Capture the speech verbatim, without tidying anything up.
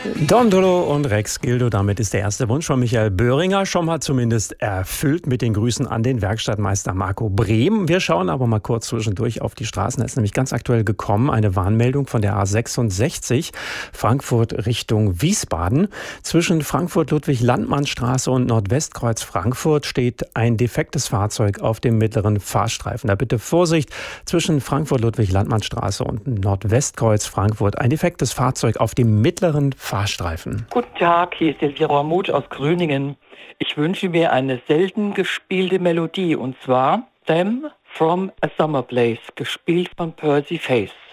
Don Dolo und Rex Gildo, damit ist der erste Wunsch von Michael Böhringer schon mal zumindest erfüllt mit den Grüßen an den Werkstattmeister Marco Brehm. Wir schauen aber mal kurz zwischendurch auf die Straßen. Da ist nämlich ganz aktuell gekommen eine Warnmeldung von der A sechsundsechzig Frankfurt Richtung Wiesbaden. Zwischen Frankfurt-Ludwig-Landmann-Straße und Nordwestkreuz Frankfurt steht ein defektes Fahrzeug auf dem mittleren Fahrstreifen. Da bitte Vorsicht, zwischen Frankfurt-Ludwig-Landmann-Straße und Nordwestkreuz Frankfurt ein defektes Fahrzeug auf dem mittleren Fahrstreifen. Guten Tag, hier ist Elvira Muth aus Gröningen. Ich wünsche mir eine selten gespielte Melodie, und zwar Them from a Summer Place, gespielt von Percy Faith.